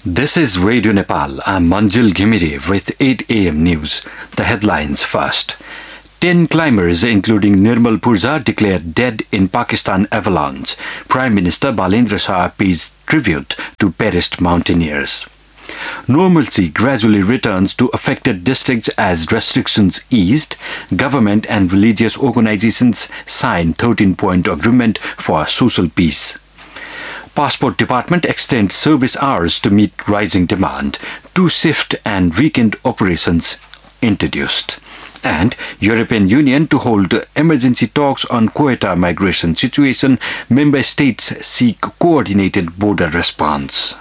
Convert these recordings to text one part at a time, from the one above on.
This is Radio Nepal. I'm Manjil Ghimire with 8 a.m. news. The headlines first. 10 climbers, including Nirmal Purja, declared dead in Pakistan avalanche. Prime Minister Balendra Shah pays tribute to perished mountaineers. Normalcy gradually returns to affected districts as restrictions eased. Government and religious organizations signed 13-point agreement for social peace. Passport Department extends service hours to meet rising demand. 2-shift and weekend operations introduced. And European Union to hold emergency talks on Quetta migration situation. Member states seek coordinated border response.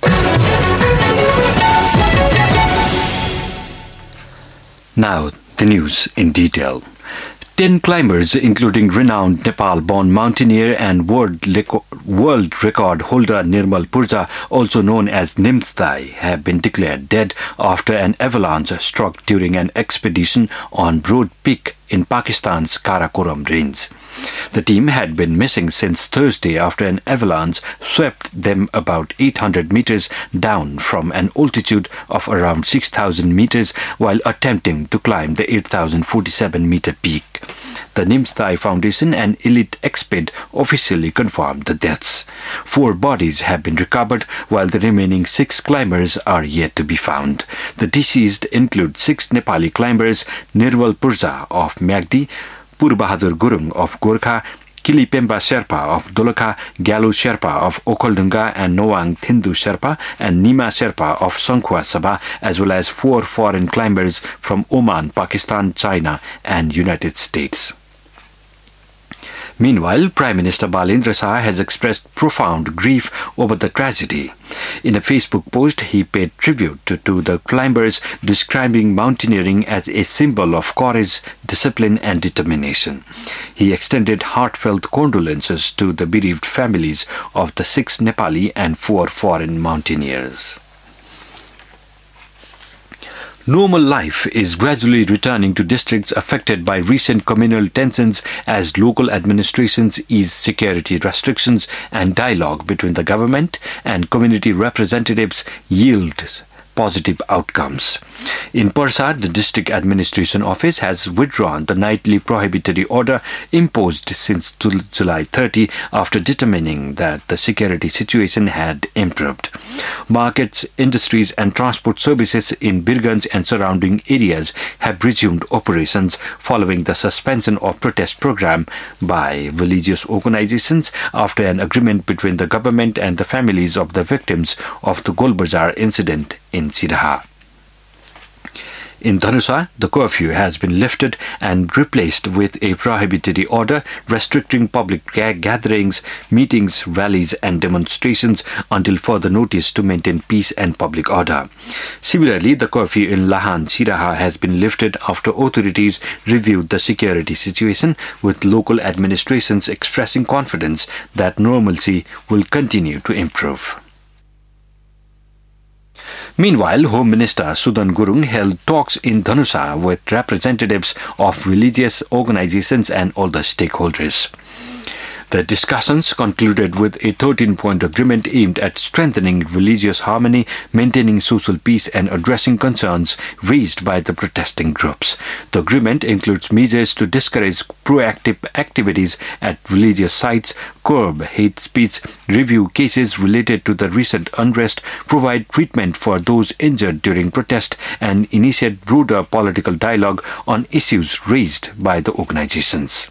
Now, the news in detail. 10 climbers, including renowned Nepal-born mountaineer and world record holder Nirmal Purja, also known as Nimsdai, have been declared dead after an avalanche struck during an expedition on Broad Peak in Pakistan's Karakoram range. The team had been missing since Thursday after an avalanche swept them about 800 meters down from an altitude of around 6,000 meters while attempting to climb the 8,047-meter peak. The Nimsdai Foundation and Elite Exped officially confirmed the deaths. 4 bodies have been recovered while the remaining 6 climbers are yet to be found. The deceased include 6 Nepali climbers: Nirmal Purja of Myagdi, Purbahadur Gurung of Gorkha, Kili Pemba Sherpa of Dolakha, Gyalu Sherpa of Okhaldunga and Noang Thindu Sherpa, and Nima Sherpa of Songkhwa Sabha, as well as 4 foreign climbers from Oman, Pakistan, China and United States. Meanwhile, Prime Minister Balendra Shah has expressed profound grief over the tragedy. In a Facebook post, he paid tribute to the climbers, describing mountaineering as a symbol of courage, discipline and determination. He extended heartfelt condolences to the bereaved families of the 6 Nepali and 4 foreign mountaineers. Normal life is gradually returning to districts affected by recent communal tensions as local administrations ease security restrictions and dialogue between the government and community representatives yields positive outcomes. In Pursat, the district administration office has withdrawn the nightly prohibitory order imposed since July 30 after determining that the security situation had improved. Markets, industries and transport services in Birganj and surrounding areas have resumed operations following the suspension of protest program by religious organizations after an agreement between the government and the families of the victims of the Golbazar incident in Siraha. In Dhanusa, the curfew has been lifted and replaced with a prohibitory order restricting public gatherings, meetings, rallies and demonstrations until further notice to maintain peace and public order. Similarly, the curfew in Lahan, Siraha has been lifted after authorities reviewed the security situation, with local administrations expressing confidence that normalcy will continue to improve. Meanwhile, Home Minister Sudan Gurung held talks in Dhanusa with representatives of religious organizations and other stakeholders. The discussions concluded with a 13-point agreement aimed at strengthening religious harmony, maintaining social peace and addressing concerns raised by the protesting groups. The agreement includes measures to discourage proactive activities at religious sites, curb hate speech, review cases related to the recent unrest, provide treatment for those injured during protest, and initiate broader political dialogue on issues raised by the organizations.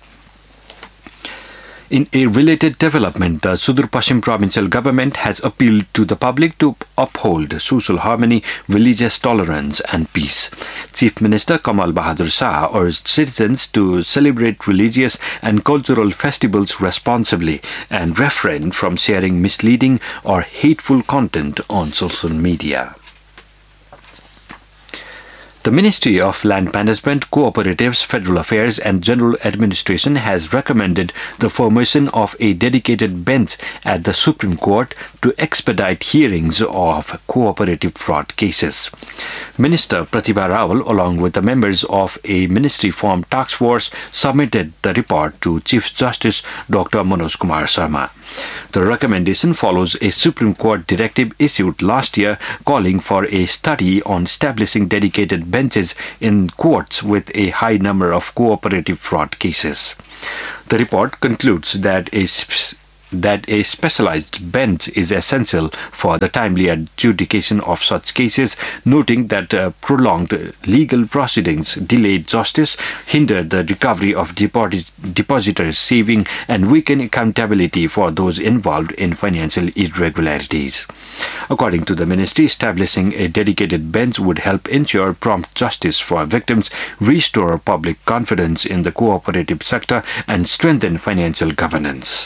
In a related development, the Sudur Pashchim provincial government has appealed to the public to uphold social harmony, religious tolerance and peace. Chief Minister Kamal Bahadur Shah urged citizens to celebrate religious and cultural festivals responsibly and refrain from sharing misleading or hateful content on social media. The Ministry of Land Management, Cooperatives, Federal Affairs and General Administration has recommended the formation of a dedicated bench at the Supreme Court to expedite hearings of cooperative fraud cases. Minister Pratibha Rawal, along with the members of a ministry-formed task force, submitted the report to Chief Justice Dr. Manoj Kumar Sharma. The recommendation follows a Supreme Court directive issued last year calling for a study on establishing dedicated benches in courts with a high number of cooperative fraud cases. The report concludes that a specialized bench is essential for the timely adjudication of such cases, noting that prolonged legal proceedings delay justice, hinder the recovery of depositors' saving, and weaken accountability for those involved in financial irregularities. According to the ministry, establishing a dedicated bench would help ensure prompt justice for victims, restore public confidence in the cooperative sector, and strengthen financial governance.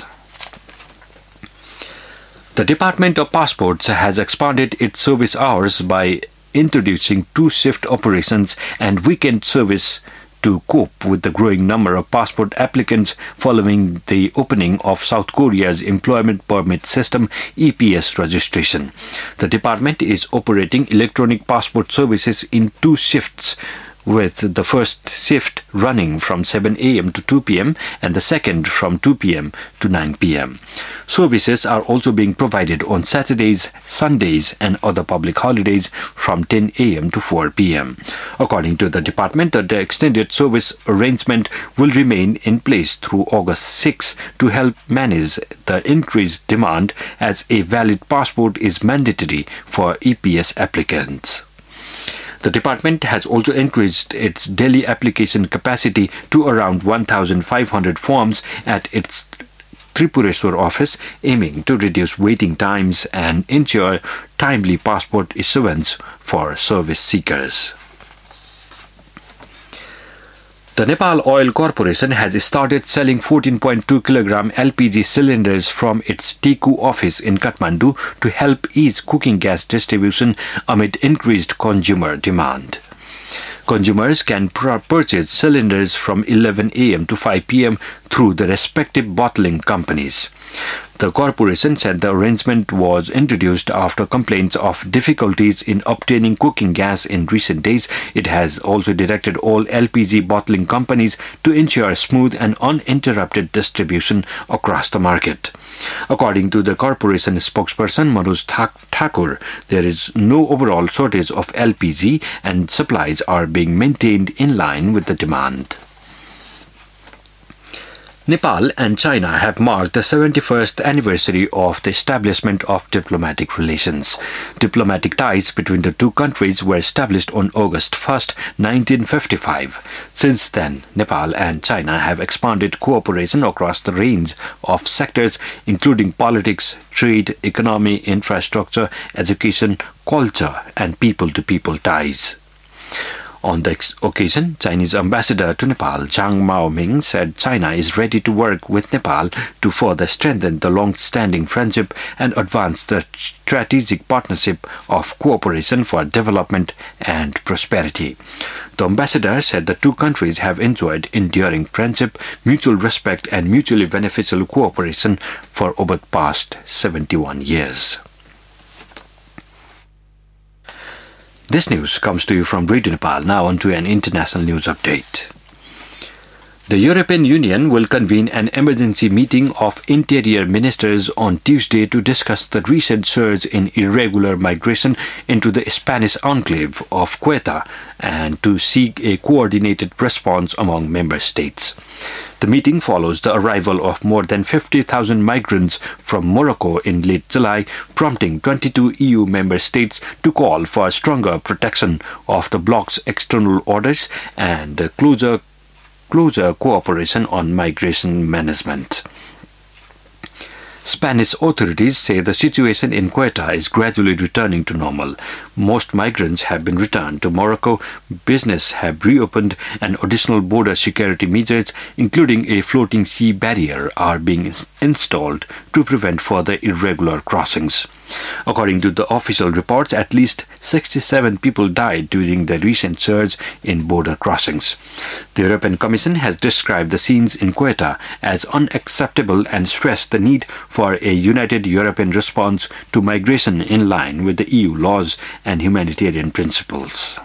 The Department of Passports has expanded its service hours by introducing 2-shift operations and weekend service to cope with the growing number of passport applicants following the opening of South Korea's employment permit system EPS registration. The department is operating electronic passport services in 2 shifts, with the first shift running from 7 a.m. to 2 p.m. and the second from 2 p.m. to 9 p.m. Services are also being provided on Saturdays, Sundays and other public holidays from 10 a.m. to 4 p.m. According to the department, the extended service arrangement will remain in place through August 6 to help manage the increased demand, as a valid passport is mandatory for EPS applicants. The department has also increased its daily application capacity to around 1,500 forms at its Tripureshwar office, aiming to reduce waiting times and ensure timely passport issuance for service seekers. The Nepal Oil Corporation has started selling 14.2 kg LPG cylinders from its Teku office in Kathmandu to help ease cooking gas distribution amid increased consumer demand. Consumers can purchase cylinders from 11 a.m. to 5 p.m. through the respective bottling companies. The corporation said the arrangement was introduced after complaints of difficulties in obtaining cooking gas in recent days. It has also directed all LPG bottling companies to ensure smooth and uninterrupted distribution across the market. According to the corporation spokesperson Manoj Thakur, there is no overall shortage of LPG and supplies are being maintained in line with the demand. Nepal and China have marked the 71st anniversary of the establishment of diplomatic relations. Diplomatic ties between the two countries were established on August 1, 1955. Since then, Nepal and China have expanded cooperation across the range of sectors, including politics, trade, economy, infrastructure, education, culture, and people-to-people ties. On the occasion, Chinese ambassador to Nepal, Zhang Maoming, said China is ready to work with Nepal to further strengthen the long-standing friendship and advance the strategic partnership of cooperation for development and prosperity. The ambassador said the two countries have enjoyed enduring friendship, mutual respect and mutually beneficial cooperation for over the past 71 years. This news comes to you from Radio Nepal. Now on to an international news update. The European Union will convene an emergency meeting of interior ministers on Tuesday to discuss the recent surge in irregular migration into the Spanish enclave of Ceuta and to seek a coordinated response among member states. The meeting follows the arrival of more than 50,000 migrants from Morocco in late July, prompting 22 EU member states to call for stronger protection of the bloc's external borders and closer cooperation on migration management. Spanish authorities say the situation in Ceuta is gradually returning to normal. Most migrants have been returned to Morocco, business have reopened, and additional border security measures, including a floating sea barrier, are being installed to prevent further irregular crossings. According to the official reports, at least 67 people died during the recent surge in border crossings. The European Commission has described the scenes in Ceuta as unacceptable and stressed the need for a united European response to migration in line with the EU laws and humanitarian principles.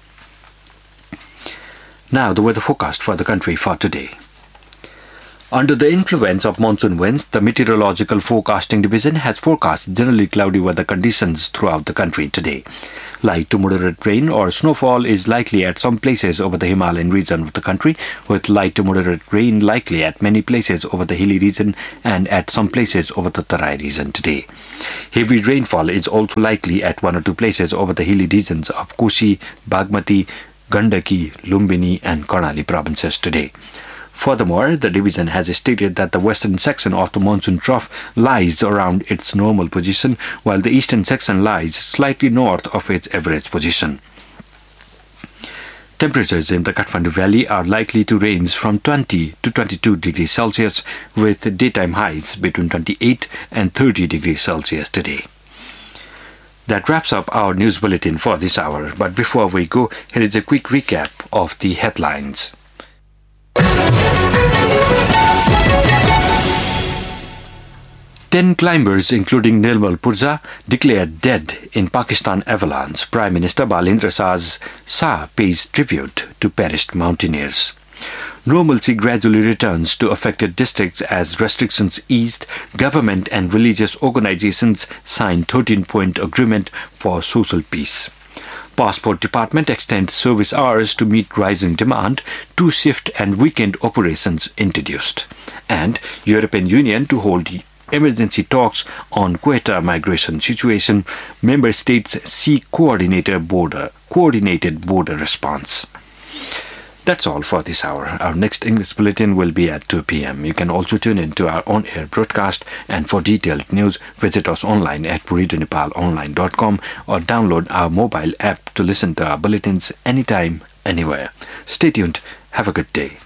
Now the weather forecast for the country for today. Under the influence of monsoon winds, the Meteorological Forecasting Division has forecast generally cloudy weather conditions throughout the country today. Light to moderate rain or snowfall is likely at some places over the Himalayan region of the country, with light to moderate rain likely at many places over the hilly region and at some places over the Tarai region today. Heavy rainfall is also likely at one or two places over the hilly regions of Kosi, Bagmati, Gandaki, Lumbini and Karnali provinces today. Furthermore, the division has stated that the western section of the monsoon trough lies around its normal position, while the eastern section lies slightly north of its average position. Temperatures in the Kathmandu Valley are likely to range from 20 to 22 degrees Celsius, with daytime highs between 28 and 30 degrees Celsius today. That wraps up our news bulletin for this hour. But before we go, here is a quick recap of the headlines. 10 climbers, including Nirmal Purja, declared dead in Pakistan avalanche. Prime Minister Balendra Shah pays tribute to perished mountaineers. Normalcy gradually returns to affected districts as restrictions eased. Government and religious organizations signed 13-point agreement for social peace. Passport Department extends service hours to meet rising demand. 2-shift and weekend operations introduced. And European Union to hold emergency talks on Ceuta migration situation. Member states seek coordinated border response. That's all for this hour. Our next English bulletin will be at 2 p.m. You can also tune in to our on-air broadcast, and for detailed news, visit us online at radionepalonline.com or download our mobile app to listen to our bulletins anytime, anywhere. Stay tuned. Have a good day.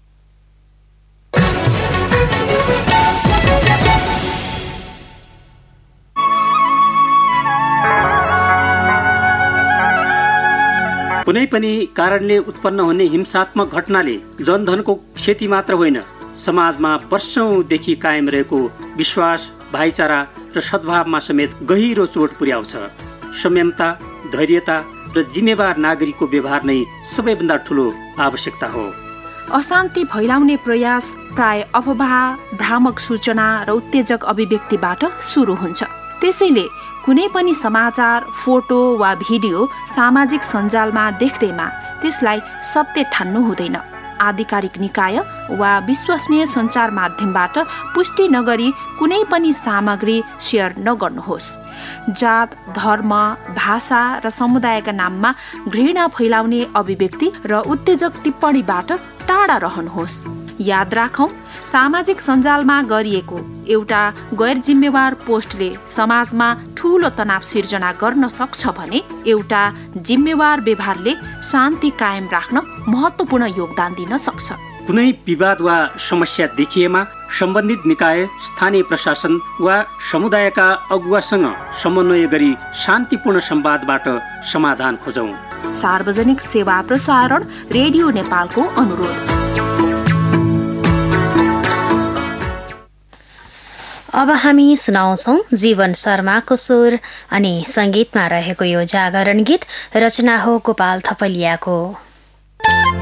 कुनै पनि कारणले उत्पन्न हुने हिंसात्मक घटनाले जनधनको क्षति मात्र होइन, समाजमा वर्षौंदेखि कायम रहेको विश्वास, भाइचारा र सद्भावमा समेत गहिरो चोट पुर्याउँछ। संयमता, धैर्यता र जिम्मेवार नागरिकको व्यवहार नै सबैभन्दा ठूलो आवश्यकता हो। अशान्ति फैलाउने प्रयास प्राय अफवाह, भ्रामक सूचना र उत्तेजक अभिव्यक्तिबाट सुरु हुन्छ। त्यसैले कुनै पनि समाचार, फोटो वा भिडियो सामाजिक सञ्जालमा देख्दैमा त्यसलाई सत्य ठान्नु हुँदैन। आधिकारिक निकाय वा विश्वसनीय सञ्चार माध्यमबाट पुष्टि नगरी कुनै पनि सामग्री सेयर नगर्नुहोस्। जात, धर्म, भाषा र समुदायका नाममा घृणा फैलाउने अभिव्यक्ति र उत्तेजक टिप्पणीबाट टाढा रहनुहोस्। याद राखौं, सामाजिक सञ्जालमा गरिएको एउटा गैर जिम्मेवार पोस्टले समाजमा ठूलो तनाव सिर्जना गर्न सक्छ भने एउटा जिम्मेवार व्यवहारले शान्ति कायम राख्न महत्त्वपूर्ण योगदान दिन सक्छ। कुनै विवाद वा समस्या देखिएमा सम्बन्धित निकाय, स्थानीय प्रशासन वा समुदायका अगुवासँग समन्वय गरी शान्तिपूर्ण संवादबाट समाधान खोजौं। सार्वजनिक सेवा प्रसारण रेडियो नेपालको अनुरोध। अब हामी सुनाउँछौं जीवन शर्माको स्वर अनि संगीतमा रहेको यो जागरण गीत। रचना हो गोपाल थपलियाको।